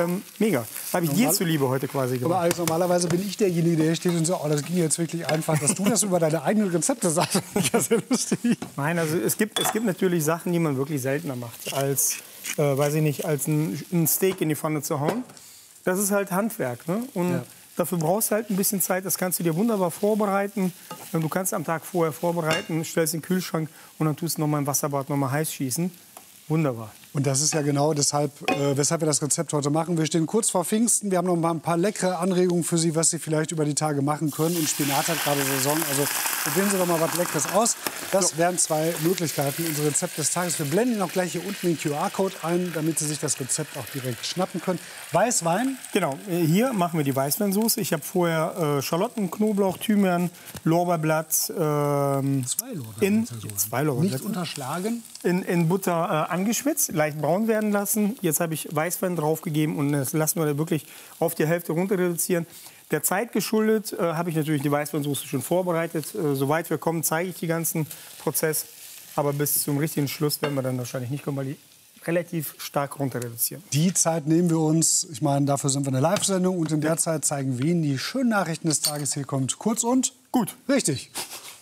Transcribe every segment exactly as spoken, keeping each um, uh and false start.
Ähm, mega. Habe ich dir zuliebe heute quasi gemacht. Aber also normalerweise bin ich derjenige, der hier steht und so, oh, das ging jetzt wirklich einfach, dass du das über deine eigenen Rezepte sagst. Das ist ja sehr lustig. Nein, also es gibt, es gibt natürlich Sachen, die man wirklich seltener macht, als, äh, weiß ich nicht, als ein, ein Steak in die Pfanne zu hauen. Das ist halt Handwerk, ne? Und ja. Dafür brauchst du halt ein bisschen Zeit. Das kannst du dir wunderbar vorbereiten. Du kannst am Tag vorher vorbereiten, stellst in den Kühlschrank und dann tust du noch mal im Wasserbad noch mal heiß schießen. Wunderbar. Und das ist ja genau deshalb, äh, weshalb wir das Rezept heute machen. Wir stehen kurz vor Pfingsten. Wir haben noch mal ein paar leckere Anregungen für Sie, was Sie vielleicht über die Tage machen können. Und Spinat hat gerade Saison. Also probieren Sie doch mal was Leckeres aus. Das so. wären zwei Möglichkeiten, unser Rezept des Tages. Wir blenden Ihnen auch gleich hier unten den Q R-Code ein, damit Sie sich das Rezept auch direkt schnappen können. Weißwein. Genau, hier machen wir die Weißweinsoße. Ich habe vorher äh, Schalotten, Knoblauch, Thymian, Lorbeerblatt. Ähm, zwei Lorbeerblätter. In, zwei Lorbeerblätter. Nicht unterschlagen. In, in Butter äh, angeschwitzt, leicht braun werden lassen. Jetzt habe ich Weißwein draufgegeben und das lassen wir wirklich auf die Hälfte runter reduzieren. Der Zeit geschuldet äh, habe ich natürlich die Weißweinsoße schon vorbereitet. Äh, soweit wir kommen, zeige ich den ganzen Prozess. Aber bis zum richtigen Schluss werden wir dann wahrscheinlich nicht kommen, weil die relativ stark runter reduzieren. Die Zeit nehmen wir uns. Ich meine, dafür sind wir eine Live-Sendung. Und in der Zeit zeigen wir Ihnen die schönen Nachrichten des Tages. Hier kommt kurz und gut. Richtig.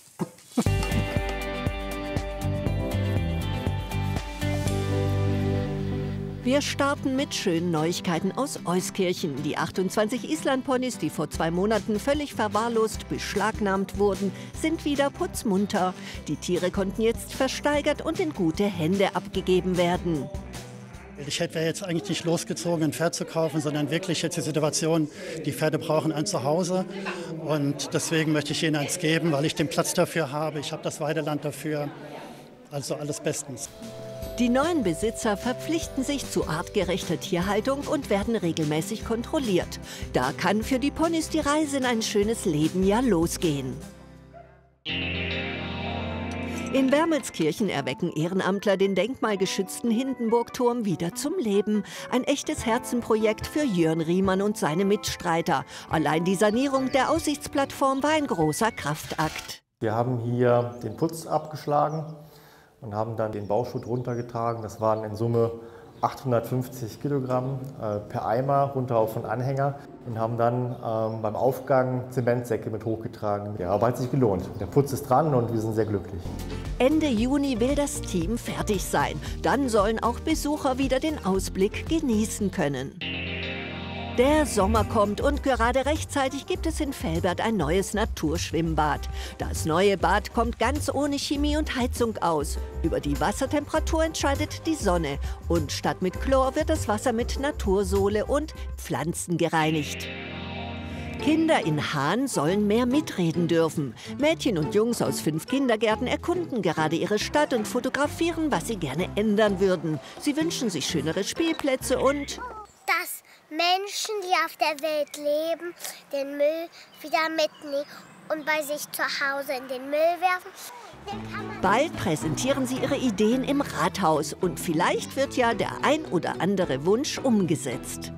Wir starten mit schönen Neuigkeiten aus Euskirchen. Die achtundzwanzig Islandponys, die vor zwei Monaten völlig verwahrlost beschlagnahmt wurden, sind wieder putzmunter. Die Tiere konnten jetzt versteigert und in gute Hände abgegeben werden. Ich hätte jetzt eigentlich nicht losgezogen, ein Pferd zu kaufen, sondern wirklich jetzt die Situation, die Pferde brauchen ein Zuhause. Und deswegen möchte ich ihnen eins geben, weil ich den Platz dafür habe. Ich habe das Weideland dafür. Also alles bestens. Die neuen Besitzer verpflichten sich zu artgerechter Tierhaltung und werden regelmäßig kontrolliert. Da kann für die Ponys die Reise in ein schönes Leben ja losgehen. In Wermelskirchen erwecken Ehrenamtler den denkmalgeschützten Hindenburgturm wieder zum Leben. Ein echtes Herzenprojekt für Jörn Riemann und seine Mitstreiter. Allein die Sanierung der Aussichtsplattform war ein großer Kraftakt. Wir haben hier den Putz abgeschlagen und haben dann den Bauschutt runtergetragen. Das waren in Summe achthundertfünfzig Kilogramm äh, per Eimer runter auf den Anhänger und haben dann ähm, beim Aufgang Zementsäcke mit hochgetragen. Ja, aber hat sich gelohnt. Der Putz ist dran und wir sind sehr glücklich. Ende Juni will das Team fertig sein. Dann sollen auch Besucher wieder den Ausblick genießen können. Der Sommer kommt und gerade rechtzeitig gibt es in Velbert ein neues Naturschwimmbad. Das neue Bad kommt ganz ohne Chemie und Heizung aus. Über die Wassertemperatur entscheidet die Sonne. Und statt mit Chlor wird das Wasser mit Natursohle und Pflanzen gereinigt. Kinder in Haan sollen mehr mitreden dürfen. Mädchen und Jungs aus fünf Kindergärten erkunden gerade ihre Stadt und fotografieren, was sie gerne ändern würden. Sie wünschen sich schönere Spielplätze und dass Menschen, die auf der Welt leben, den Müll wieder mitnehmen und bei sich zu Hause in den Müll werfen. Bald präsentieren sie ihre Ideen im Rathaus und vielleicht wird ja der ein oder andere Wunsch umgesetzt.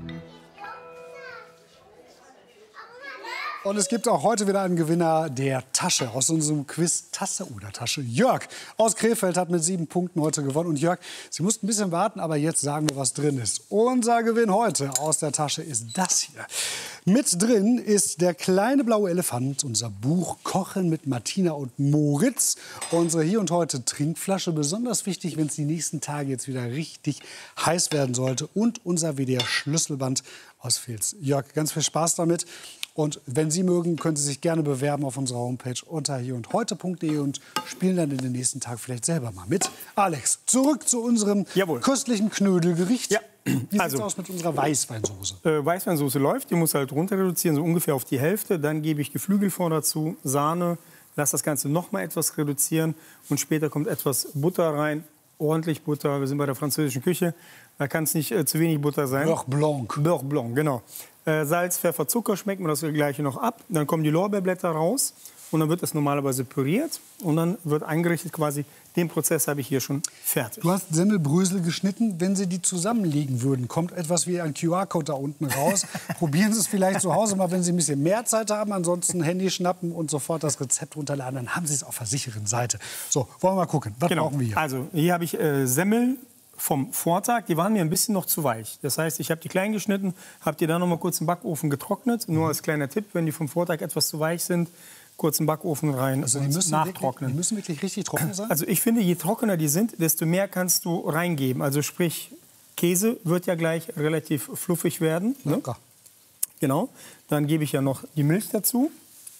Und es gibt auch heute wieder einen Gewinner der Tasche aus unserem Quiz Tasse oder Tasche. Jörg aus Krefeld hat mit sieben Punkten heute gewonnen. Und Jörg, Sie mussten ein bisschen warten, aber jetzt sagen wir, was drin ist. Unser Gewinn heute aus der Tasche ist das hier. Mit drin ist der kleine blaue Elefant, unser Buch Kochen mit Martina und Moritz. Unsere hier und heute Trinkflasche, besonders wichtig, wenn es die nächsten Tage jetzt wieder richtig heiß werden sollte. Und unser W D R-Schlüsselband aus Vils. Jörg, ganz viel Spaß damit. Und wenn Sie mögen, können Sie sich gerne bewerben auf unserer Homepage unter hier und heute punkt de und spielen dann in den nächsten Tagen vielleicht selber mal mit. Alex, zurück zu unserem Jawohl. köstlichen Knödelgericht. Ja. Wie sieht es also, aus mit unserer Weißweinsoße? Äh, Weißweinsoße läuft, die muss halt runter reduzieren, so ungefähr auf die Hälfte. Dann gebe ich Geflügelfond dazu, Sahne, lasse das Ganze noch mal etwas reduzieren und später kommt etwas Butter rein. Ordentlich Butter, wir sind bei der französischen Küche, da kann es nicht äh, zu wenig Butter sein. Beurre Blanc. Beurre Blanc, genau. Äh, Salz, Pfeffer, Zucker schmecken wir das gleiche noch ab. Dann kommen die Lorbeerblätter raus und dann wird das normalerweise püriert und dann wird eingerichtet quasi. Den Prozess habe ich hier schon fertig. Du hast Semmelbrösel geschnitten. Wenn Sie die zusammenlegen würden, kommt etwas wie ein Q R-Code da unten raus. Probieren Sie es vielleicht zu Hause mal, wenn Sie ein bisschen mehr Zeit haben. Ansonsten Handy schnappen und sofort das Rezept runterladen. Dann haben Sie es auf der sicheren Seite. So, wollen wir mal gucken. Was genau. brauchen wir hier? Also hier habe ich äh, Semmel, vom Vortag, die waren mir ein bisschen noch zu weich. Das heißt, ich habe die klein geschnitten, habe die dann noch mal kurz im Backofen getrocknet. Nur als kleiner Tipp, wenn die vom Vortag etwas zu weich sind, kurz im Backofen rein Also die und müssen, nachtrocknen. wirklich, die müssen wirklich richtig trocken sein? Also ich finde, je trockener die sind, desto mehr kannst du reingeben. Also sprich, Käse wird ja gleich relativ fluffig werden. Ne? Locker. Genau. Dann gebe ich ja noch die Milch dazu.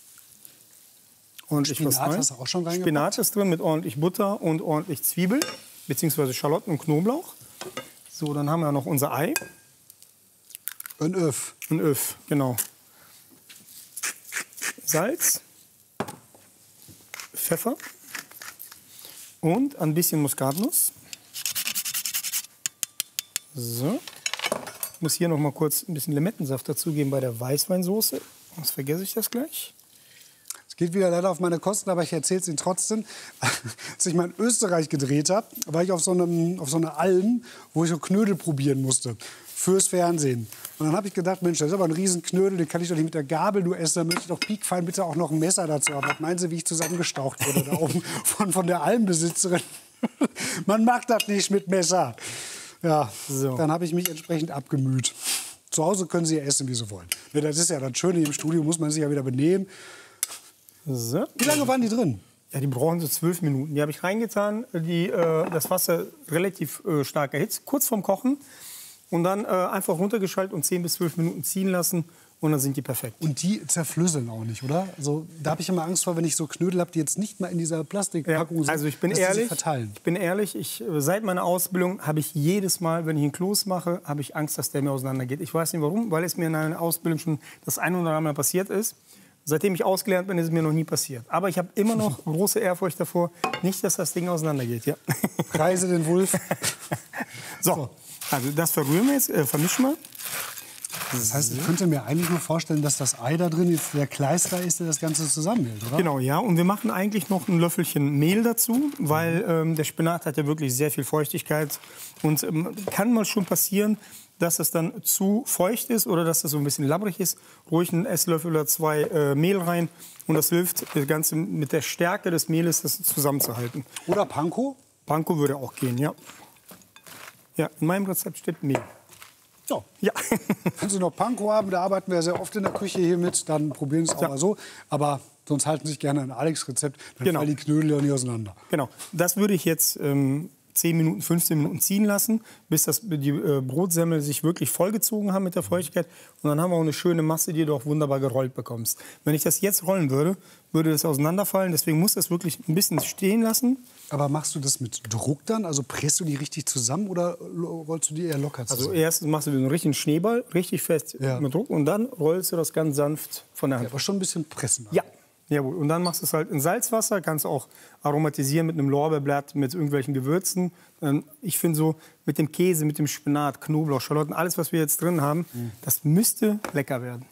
Und Spinat ich was rein. hast du auch schon reingepackt? Spinat ist drin mit ordentlich Butter und ordentlich Zwiebel, beziehungsweise Schalotten und Knoblauch. So, dann haben wir noch unser Ei. Ein Öff. Ein Öff, genau. Salz. Pfeffer. Und ein bisschen Muskatnuss. So. Ich muss hier noch mal kurz ein bisschen Limettensaft dazugeben bei der Weißweinsoße. Sonst vergesse ich das gleich. Es geht wieder leider auf meine Kosten, aber ich erzähle es Ihnen trotzdem. Als ich mal in Österreich gedreht habe, war ich auf so, einem, auf so einer Alm, wo ich so Knödel probieren musste. Fürs Fernsehen. Und dann habe ich gedacht, Mensch, das ist aber ein Riesenknödel, den kann ich doch nicht mit der Gabel nur essen. Da möchte ich doch piekfein bitte auch noch ein Messer dazu haben. Was meinen Sie, wie ich zusammengestaucht wurde da oben von, von der Almbesitzerin? Man macht das nicht mit Messer. Ja, So. Dann habe ich mich entsprechend abgemüht. Zu Hause können Sie ja essen, wie Sie wollen. Ja, das ist ja das Schöne, im Studio muss man sich ja wieder benehmen. So. Wie lange waren die drin? Ja, die brauchen so zwölf Minuten. Die habe ich reingetan, die, äh, das Wasser relativ äh, stark erhitzt, kurz vorm Kochen. Und dann äh, einfach runtergeschaltet und zehn bis zwölf Minuten ziehen lassen. Und dann sind die perfekt. Und die zerflüsseln auch nicht, oder? Also, da habe ich immer Angst vor, wenn ich so Knödel habe, die jetzt nicht mal in dieser Plastikpackung Ja, sind, also ich bin dass die sich ehrlich, verteilen. ich bin ehrlich, ich, äh, seit meiner Ausbildung habe ich jedes Mal, wenn ich einen Kloß mache, habe ich Angst, dass der mir auseinandergeht. Ich weiß nicht warum, weil es mir in einer Ausbildung schon das ein oder andere Mal passiert ist. Seitdem ich ausgelernt bin, ist es mir noch nie passiert. Aber ich habe immer noch große Ehrfurcht davor, nicht, dass das Ding auseinandergeht. Ja. Preise den Wolf. So, also das verrühren wir jetzt, äh, vermischen wir. Das heißt, ich könnte mir eigentlich nur vorstellen, dass das Ei da drin jetzt der Kleister ist, der das Ganze zusammenhält, oder? Genau, ja. Und wir machen eigentlich noch ein Löffelchen Mehl dazu, weil ähm, der Spinat hat ja wirklich sehr viel Feuchtigkeit. Und ähm, kann mal schon passieren, dass es dann zu feucht ist oder dass es so ein bisschen labbrig ist. Ruhig einen Esslöffel oder zwei äh, Mehl rein. Und das hilft, das Ganze mit der Stärke des Mehles das zusammenzuhalten. Oder Panko? Panko würde auch gehen, ja. Ja, in meinem Rezept steht Mehl. So. Ja. Wenn Sie noch Panko haben, da arbeiten wir sehr oft in der Küche hier mit, dann probieren Sie es auch Ja. mal so. Aber sonst halten Sie sich gerne an Alex' Rezept, dann Genau. fallen die Knödel ja nicht auseinander. Genau. Das würde ich jetzt ähm, zehn Minuten, fünfzehn Minuten ziehen lassen, bis das, die äh, Brotsemmel sich wirklich vollgezogen haben mit der Feuchtigkeit. Und dann haben wir auch eine schöne Masse, die du auch wunderbar gerollt bekommst. Wenn ich das jetzt rollen würde, würde das auseinanderfallen. Deswegen muss das wirklich ein bisschen stehen lassen. Aber machst du das mit Druck dann? Also presst du die richtig zusammen oder rollst du die eher locker zusammen? Also erst machst du den richtigen Schneeball, richtig fest Ja. mit Druck. Und dann rollst du das ganz sanft von der ja, Hand. aber schon ein bisschen pressen. Ja, jawohl. Und dann machst du es halt in Salzwasser, kannst auch aromatisieren mit einem Lorbeerblatt, mit irgendwelchen Gewürzen. Ähm, Ich finde so mit dem Käse, mit dem Spinat, Knoblauch, Schalotten, alles, was wir jetzt drin haben, das müsste lecker werden.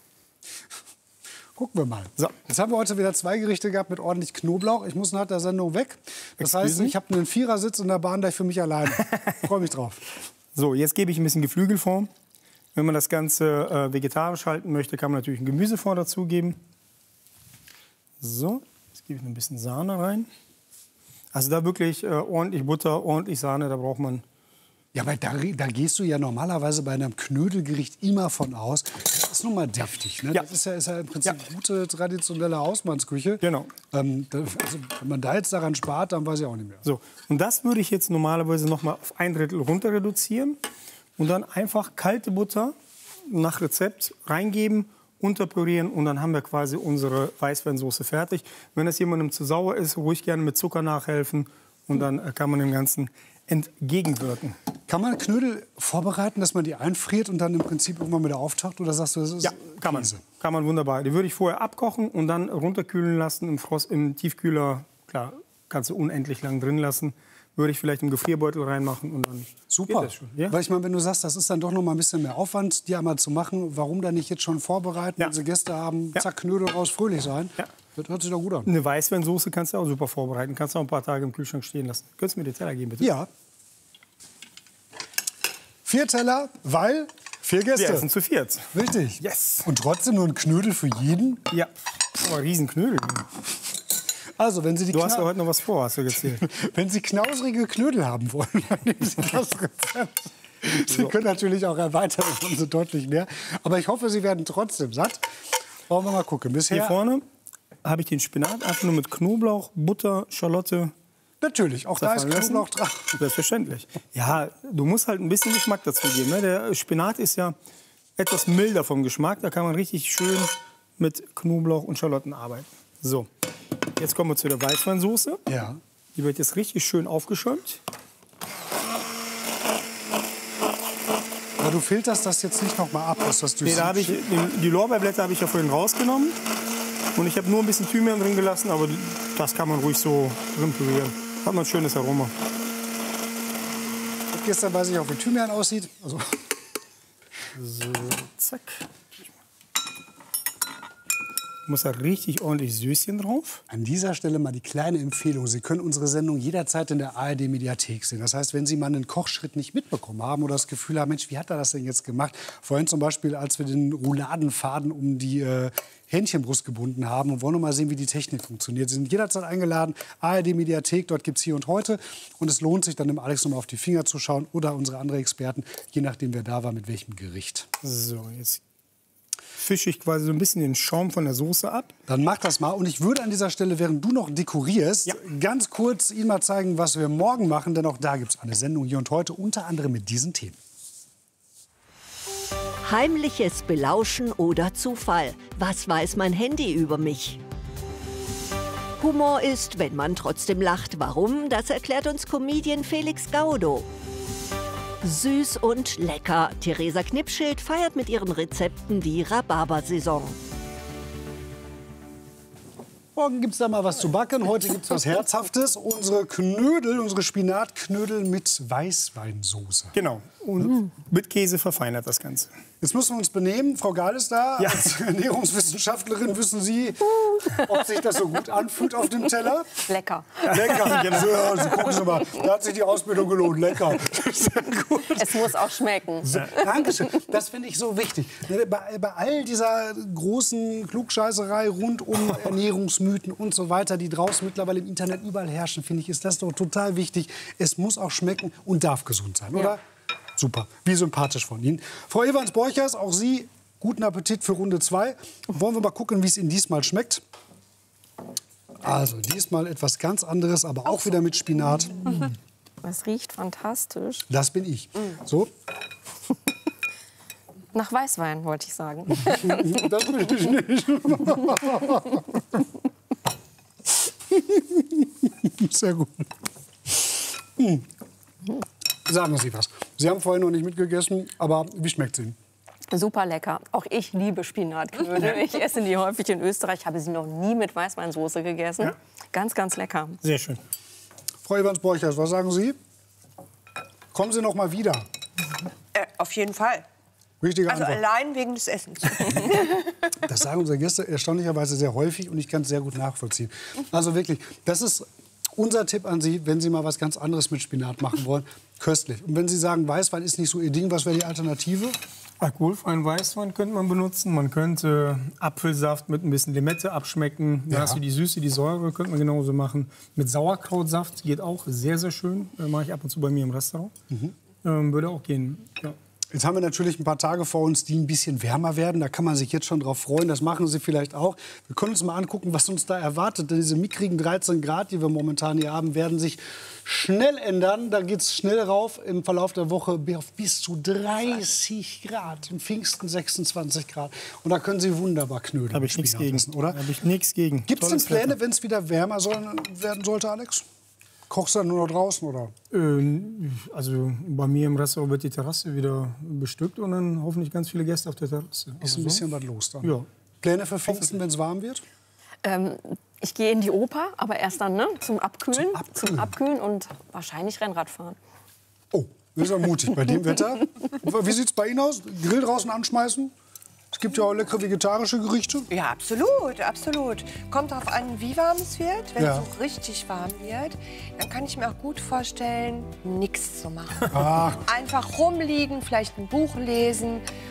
Gucken wir mal. So. Jetzt haben wir heute wieder zwei Gerichte gehabt mit ordentlich Knoblauch. Ich muss nach der Sendung weg. Das Excuse heißt, me? ich habe einen Vierersitz in der Bahn gleich für mich allein. Freue mich drauf. So, jetzt gebe ich ein bisschen Geflügelfond. Wenn man das Ganze äh, vegetarisch halten möchte, kann man natürlich einen Gemüsefond dazugeben. So, jetzt gebe ich noch ein bisschen Sahne rein. Also da wirklich äh, ordentlich Butter, ordentlich Sahne, da braucht man... Ja, aber da, da gehst du ja normalerweise bei einem Knödelgericht immer von aus. Das ist nun mal deftig. Ne? Ja. Das ist ja, ist ja im Prinzip Ja. gute traditionelle Hausmannsküche. Genau. Ähm, da, also, wenn man da jetzt daran spart, dann weiß ich auch nicht mehr. So, und das würde ich jetzt normalerweise noch mal auf ein Drittel runter reduzieren und dann einfach kalte Butter nach Rezept reingeben, unterpürieren und dann haben wir quasi unsere Weißweinsoße fertig. Wenn das jemandem zu sauer ist, ruhig gerne mit Zucker nachhelfen und dann äh, kann man dem Ganzen entgegenwirken. Kann man Knödel vorbereiten, dass man die einfriert und dann im Prinzip irgendwann wieder auftaucht? Oder sagst du, das ist Ja, kann man. Käse? Kann man wunderbar. Die würde ich vorher abkochen und dann runterkühlen lassen im, Frost, im Tiefkühler. Klar, kannst du unendlich lang drin lassen. Würde ich vielleicht im Gefrierbeutel reinmachen und dann Super. geht das schon. Ja? Weil ich meine, wenn du sagst, das ist dann doch noch mal ein bisschen mehr Aufwand, die einmal zu machen, warum dann nicht jetzt schon vorbereiten, Ja. wenn sie Gäste haben, Ja. zack, Knödel raus, fröhlich sein? Ja. Das hört sich doch gut an. Eine Weißweinsoße kannst du auch super vorbereiten. Kannst du auch ein paar Tage im Kühlschrank stehen lassen. Könntest du mir den Teller geben, bitte? Ja. Vier Teller, weil vier Gäste. Wir essen zu viert. Richtig. Yes. Und trotzdem nur ein Knödel für jeden. Ja, aber Riesenknödel. Also, wenn Sie die Du hast Kna- ja heute noch was vor, hast du gezählt. Wenn Sie knausrige Knödel haben wollen, dann nehmen Sie das Rezept. Sie können natürlich auch erweitern, dann haben Sie deutlich mehr. Aber ich hoffe, Sie werden trotzdem satt. Wollen wir mal gucken. Bisher Hier vorne habe ich den Spinat einfach nur mit Knoblauch, Butter, Schalotte. natürlich, auch da ist zerfallen lassen. Knoblauch dran. Selbstverständlich. Ja, du musst halt ein bisschen Geschmack dazu geben. Ne? Der Spinat ist ja etwas milder vom Geschmack. Da kann man richtig schön mit Knoblauch und Schalotten arbeiten. So, jetzt kommen wir zu der Weißweinsoße. Ja. Die wird jetzt richtig schön aufgeschäumt. Aber du filterst das jetzt nicht noch mal ab, dass das durch Nee, da habe ich, die, die Lorbeerblätter habe ich ja vorhin rausgenommen. Und ich habe nur ein bisschen Thymian drin gelassen, aber das kann man ruhig so drin pürieren. Hat man ein schönes Aroma. Gestern weiß ich auch, wie Thymian aussieht. Also, So, zack. Muss da richtig ordentlich Süßchen drauf. an dieser Stelle mal die kleine Empfehlung. Sie können unsere Sendung jederzeit in der A R D-Mediathek sehen. Das heißt, wenn Sie mal einen Kochschritt nicht mitbekommen haben oder das Gefühl haben, Mensch, wie hat er das denn jetzt gemacht? Vorhin zum Beispiel, als wir den Rouladenfaden um die äh, Hähnchenbrust gebunden haben und wollen noch mal sehen, wie die Technik funktioniert. Sie sind jederzeit eingeladen, A R D-Mediathek, dort gibt es Hier und Heute. Und es lohnt sich dann, dem Alex noch mal auf die Finger zu schauen oder unsere anderen Experten, je nachdem, wer da war, mit welchem Gericht. So, jetzt fische ich quasi so ein bisschen den Schaum von der Soße ab. Dann mach das mal. Und ich würde an dieser Stelle, während du noch dekorierst, Ja. ganz kurz Ihnen mal zeigen, was wir morgen machen. Denn auch da gibt es eine Sendung Hier und Heute, unter anderem mit diesen Themen. Heimliches Belauschen oder Zufall. Was weiß mein Handy über mich? Humor ist, wenn man trotzdem lacht. Warum? Das erklärt uns Comedian Felix Gaudo. Süß und lecker. Theresa Knipschild feiert mit ihren Rezepten die Rhabarbersaison. Morgen gibt es da mal was zu backen. Heute gibt es was Herzhaftes. Unsere Knödel, unsere Spinatknödel mit Weißweinsoße. Genau. Und mit Käse verfeinert das Ganze. Jetzt müssen wir uns benehmen. Frau Gahl ist da. Ja. Als Ernährungswissenschaftlerin wissen Sie, ob sich das so gut anfühlt auf dem Teller. Lecker. Lecker. Genau. Ja, Sie gucken Sie mal. Da hat sich die Ausbildung gelohnt. Lecker. Sehr gut. Es muss auch schmecken. So, Dankeschön. Das finde ich so wichtig. Bei, bei all dieser großen Klugscheißerei rund um Ernährungsmythen und so weiter, die draußen mittlerweile im Internet überall herrschen, finde ich, ist das doch total wichtig. Es muss auch schmecken und darf gesund sein, oder? Ja. Super. Wie sympathisch von Ihnen. Frau Evans-Borchers, auch Sie guten Appetit für Runde zwei. Wollen wir mal gucken, wie es Ihnen diesmal schmeckt? Also, diesmal etwas ganz anderes, aber auch wieder mit Spinat. Es riecht fantastisch. Das bin ich. So, Nach Weißwein, wollte ich sagen. das will ich nicht. Sehr gut. Hm. Sagen Sie was. Sie haben vorhin noch nicht mitgegessen, aber wie schmeckt es Ihnen? Super lecker. Auch ich liebe Spinatknödel. Ich esse die häufig in Österreich. Habe sie noch nie mit Weißweinsoße gegessen. Ja. Ganz, ganz lecker. Sehr schön. Frau Evans-Borchers, was sagen Sie? Kommen Sie noch mal wieder. Äh, auf jeden Fall. Richtige Also Antwort. allein wegen des Essens. Das sagen unsere Gäste erstaunlicherweise sehr häufig und ich kann es sehr gut nachvollziehen. Also wirklich, das ist unser Tipp an Sie, wenn Sie mal was ganz anderes mit Spinat machen wollen. Köstlich. Und wenn Sie sagen, Weißwein ist nicht so Ihr Ding, was wäre die Alternative? Alkoholfreien Weißwein könnte man benutzen. Man könnte Apfelsaft mit ein bisschen Limette abschmecken. Da Ja. hast du die Süße, die Säure, könnte man genauso machen. Mit Sauerkrautsaft geht auch sehr, sehr schön. Äh, mache ich ab und zu bei mir im Restaurant. Ähm, würde auch gehen. Ja. Jetzt haben wir natürlich ein paar Tage vor uns, die ein bisschen wärmer werden. Da kann man sich jetzt schon drauf freuen. Das machen Sie vielleicht auch. Wir können uns mal angucken, was uns da erwartet. Denn diese mickrigen dreizehn Grad, die wir momentan hier haben, werden sich schnell ändern. Da geht es schnell rauf im Verlauf der Woche auf bis zu dreißig Grad. Im Pfingsten sechsundzwanzig Grad. Und da können Sie wunderbar Knödel Habe mit ich nichts Spinat gegen. essen, oder? Habe ich nichts gegen. Gibt es denn Tolles Pläne, Wetter. wenn es wieder wärmer soll, werden sollte, Alex? Kochst du dann nur noch draußen, oder? Ähm, also bei mir im Restaurant wird die Terrasse wieder bestückt und dann hoffentlich ganz viele Gäste auf der Terrasse. Ist ein bisschen was los dann. Ja. Pläne für Pfingsten, wenn es warm wird? Ähm, ich gehe in die Oper, aber erst dann ne, zum Abkühlen. Zum Abkühlen. Zum Abkühlen und wahrscheinlich Rennrad fahren. Oh, das ist ja mutig bei dem Wetter. Wie sieht es bei Ihnen aus? Grill draußen anschmeißen? Es gibt ja auch leckere vegetarische Gerichte. Ja, absolut, absolut. Kommt darauf an, wie warm es wird. Wenn Ja. es so richtig warm wird, dann kann ich mir auch gut vorstellen, nichts zu machen. Ah. Einfach rumliegen, vielleicht ein Buch lesen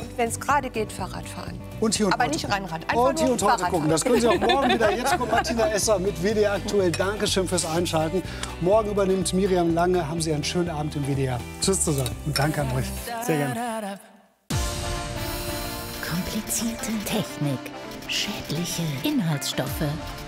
wenn es gerade geht, Fahrrad fahren. Und hier und Aber heute nicht gucken. Rennrad, einfach und hier nur und heute Fahrrad gucken. Das können Sie auch morgen wieder. Jetzt kommt Martina Esser mit W D R aktuell. Dankeschön fürs Einschalten. Morgen übernimmt Miriam Lange. Haben Sie einen schönen Abend im W D R. Tschüss zusammen und danke an euch. Sehr gerne. Komplizierte Technik, schädliche Inhaltsstoffe.